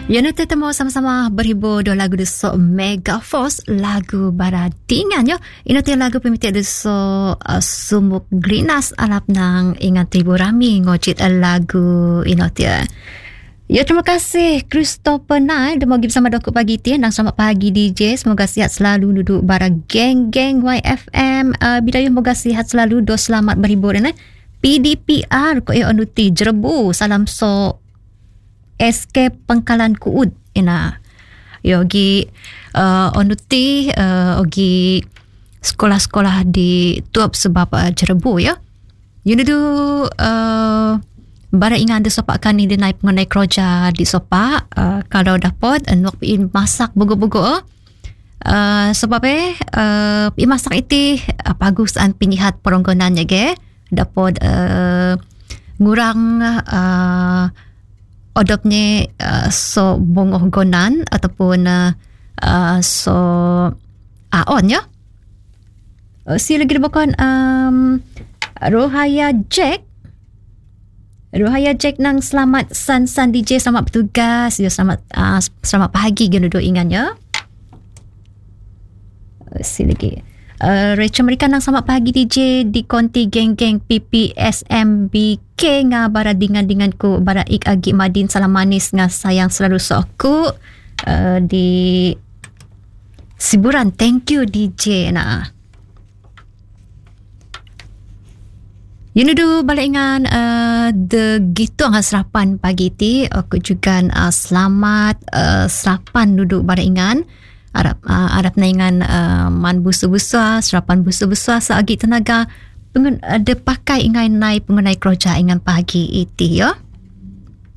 Ya, nanti temu sama-sama berhibur do lagu deso Mega Force, lagu baradingan yo. Ino ti lagu pemiti deso Sumuk Grinas alap nang ingat ibu Rami ngocit lagu ino ti. Ya, terima kasih Christopher Nile demo bersama Doku Pagi ti dan selamat pagi DJ. Semoga sihat selalu duduk bara geng-geng YFM. Bidayuh moga sihat selalu do selamat berhibur PDPR ko onuti Jerebu. Salam so SK Pangkalan Kuud ina yogi onuti ogi sekolah-sekolah di tuap sebab Jerebu ya. Yun itu bara ingat di sopak kan ini naik mengenai kerja di sopak kalau dapat nok pin masak bugo-bugo sebab masak itu bagus an pinihat peronggonannya ge dapat ngurang odopnya so bongoh gonan ataupun so aon ya. Si lagi bukan Rohaya Jack nang selamat san DJ, selamat bertugas ya, selamat pagi gitu ingatnya. Si lagi Rachel mereka nang selamat pagi DJ di konti geng-geng PPSMBK nga bara dengan ku bara ik agi madin salam manis nga sayang selalu soku di Siburan. Thank you DJ na. Yun dulu balingan the gitu nga serapan pagi ti aku juga selamat serapan duduk balingan Arab naingan man busu-busu serapan busu-busu seagi tenaga ada pakai ingai naik pengenai kerja ingan pagi itu ya.